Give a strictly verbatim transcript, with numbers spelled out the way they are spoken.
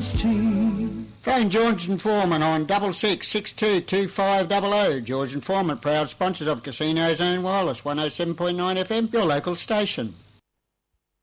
iced tea. Phone George and Foreman on double six six two two five double oh. George and Foreman, proud sponsors of Casino Zone Wireless, one oh seven point nine F M, your local station.